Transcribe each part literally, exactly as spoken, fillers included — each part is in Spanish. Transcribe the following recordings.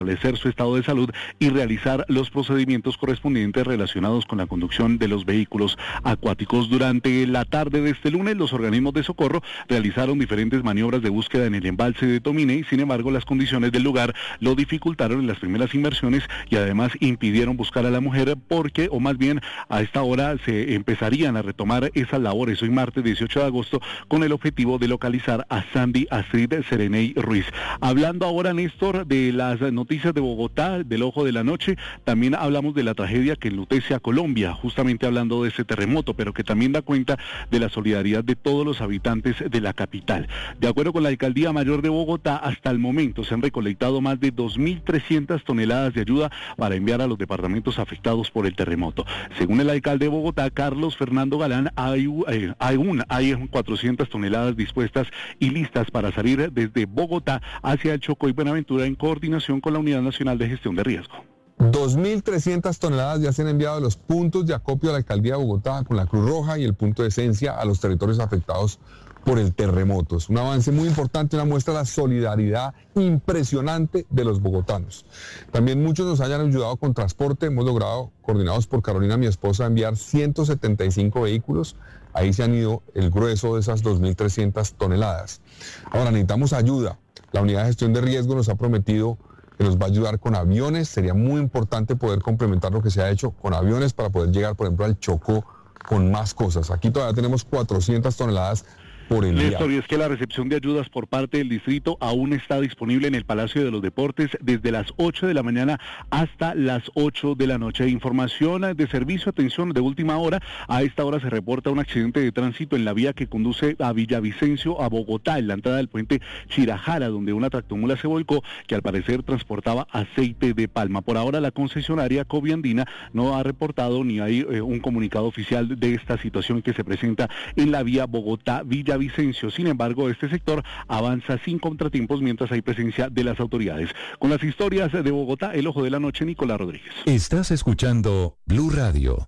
establecer su estado de salud y realizar los procedimientos correspondientes relacionados con la conducción de los vehículos acuáticos. Durante la tarde de este lunes, los organismos de socorro realizaron diferentes maniobras de búsqueda en el embalse de Tomine y, sin embargo, las condiciones del lugar lo dificultaron en las primeras inmersiones y además impidieron buscar a la mujer porque, o más bien, a esta hora se empezarían a retomar esas labores hoy martes dieciocho de agosto con el objetivo de localizar a Sandy Astrid Sereney Ruiz. Hablando ahora, Néstor, de las noticias Noticias de Bogotá, del ojo de la noche, también hablamos de la tragedia que enlutece a Colombia, justamente hablando de ese terremoto, pero que también da cuenta de la solidaridad de todos los habitantes de la capital. De acuerdo con la Alcaldía Mayor de Bogotá, hasta el momento se han recolectado más de dos mil trescientas toneladas de ayuda para enviar a los departamentos afectados por el terremoto. Según el alcalde de Bogotá, Carlos Fernando Galán, hay, eh, aún hay cuatrocientas toneladas dispuestas y listas para salir desde Bogotá hacia el Chocó y Buenaventura en coordinación con la Unidad Nacional de Gestión de Riesgo. dos mil trescientas toneladas ya se han enviado de los puntos de acopio de la Alcaldía de Bogotá con la Cruz Roja y el punto de esencia a los territorios afectados por el terremoto. Es un avance muy importante, una muestra de la solidaridad impresionante de los bogotanos. También muchos nos hayan ayudado con transporte. Hemos logrado, coordinados por Carolina, mi esposa, enviar ciento setenta y cinco vehículos. Ahí se han ido el grueso de esas dos mil trescientas toneladas. Ahora necesitamos ayuda. La Unidad de Gestión de Riesgo nos ha prometido que nos va a ayudar con aviones. Sería muy importante poder complementar lo que se ha hecho con aviones para poder llegar, por ejemplo, al Chocó con más cosas. Aquí todavía tenemos cuatrocientas toneladas por enviar. Néstor, y es que la recepción de ayudas por parte del distrito aún está disponible en el Palacio de los Deportes desde las ocho de la mañana hasta las ocho de la noche. Información de servicio, atención de última hora. A esta hora se reporta un accidente de tránsito en la vía que conduce a Villavicencio, a Bogotá, en la entrada del puente Chirajara, donde una tractomula se volcó que al parecer transportaba aceite de palma. Por ahora la concesionaria Coviandina no ha reportado ni hay eh, un comunicado oficial de esta situación que se presenta en la vía Bogotá-Villavicencio. Sin embargo, este sector avanza sin contratiempos mientras hay presencia de las autoridades. Con las historias de Bogotá, el ojo de la noche, Nicolás Rodríguez. Estás escuchando Blue Radio.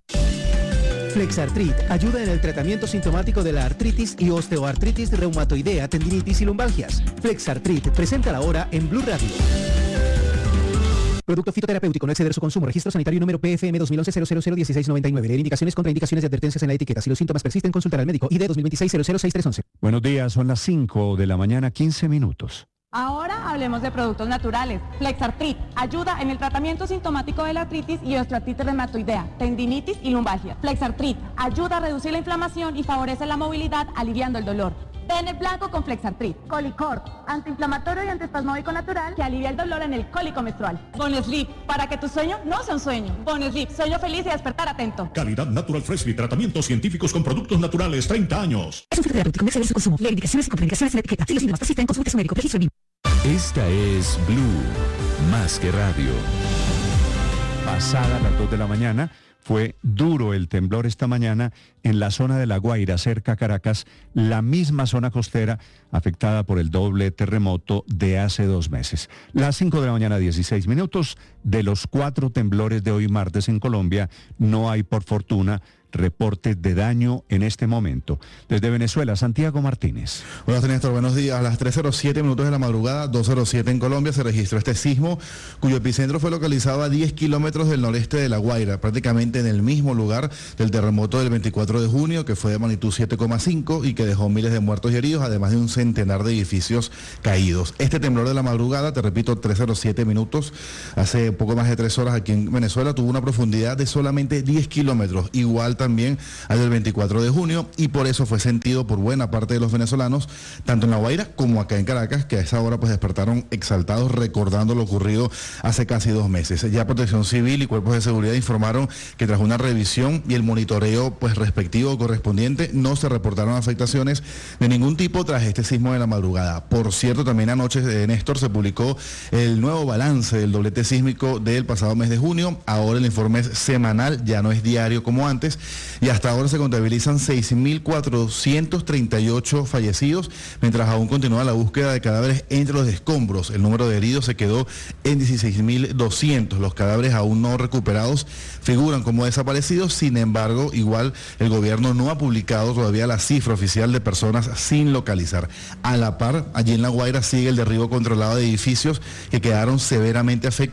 Flexartrit ayuda en el tratamiento sintomático de la artritis y osteoartritis reumatoidea, tendinitis y lumbalgias. Flexartrit, presenta la hora en Blue Radio. Producto fitoterapéutico, no exceder su consumo. Registro sanitario número P F M dos mil once cero cero cero dieciséis noventa y nueve. Leer indicaciones, contraindicaciones y advertencias en la etiqueta. Si los síntomas persisten, consultar al médico. I D dos mil veintiséis cero cero seis tres once. Buenos días, son las cinco de la mañana, quince minutos. Ahora hablemos de productos naturales. Flexartrit ayuda en el tratamiento sintomático de la artritis y osteoartritis reumatoidea, tendinitis y lumbalgia. Flexartrit ayuda a reducir la inflamación y favorece la movilidad, aliviando el dolor. Bene blanco con Flexartrit. Colicort, antiinflamatorio y antiespasmódico natural que alivia el dolor en el cólico menstrual. Bonesleep, para que tu sueño no sea un sueño. Bonesleep, sueño feliz y despertar atento. Calidad Natural Freshly, tratamientos científicos con productos naturales, treinta años. Es un fitoterapéutico, no exceder su consumo. Leer indicaciones y contraindicaciones en la etiqueta. Si los síntomas persisten, consulte a su médico. Registro B I M. Esta es Blue, más que radio. Pasada las dos de la mañana, fue duro el temblor esta mañana en la zona de La Guaira, cerca a Caracas, la misma zona costera afectada por el doble terremoto de hace dos meses. Las cinco de la mañana, dieciséis minutos, de los cuatro temblores de hoy martes en Colombia, no hay, por fortuna, reportes de daño en este momento. Desde Venezuela, Santiago Martínez. Hola, Néstor, buenos días. A las tres cero siete minutos de la madrugada, dos cero siete en Colombia, se registró este sismo, cuyo epicentro fue localizado a diez kilómetros del noreste de La Guaira, prácticamente en el mismo lugar del terremoto del veinticuatro de junio, que fue de magnitud siete coma cinco y que dejó miles de muertos y heridos, además de un centenar de edificios caídos. Este temblor de la madrugada, te repito, tres cero siete minutos, hace poco más de tres horas aquí en Venezuela, tuvo una profundidad de solamente diez kilómetros, igual también al del veinticuatro de junio, y por eso fue sentido por buena parte de los venezolanos, tanto en La Guaira como acá en Caracas, que a esa hora pues despertaron exaltados recordando lo ocurrido hace casi dos meses. Ya Protección Civil y cuerpos de seguridad informaron que tras una revisión y el monitoreo pues respectivo correspondiente, no se reportaron afectaciones de ningún tipo tras este sismo de la madrugada. Por cierto, también anoche, de Néstor, se publicó el nuevo balance del doblete sísmico del pasado mes de junio. Ahora el informe es semanal, ya no es diario como antes, y hasta ahora se contabilizan seis mil cuatrocientos treinta y ocho fallecidos, mientras aún continúa la búsqueda de cadáveres entre los escombros. El número de heridos se quedó en dieciséis mil doscientos. Los cadáveres aún no recuperados figuran como desaparecidos. Sin embargo, igual el gobierno no ha publicado todavía la cifra oficial de personas sin localizar. A la par, allí en La Guaira sigue el derribo controlado de edificios que quedaron severamente afectados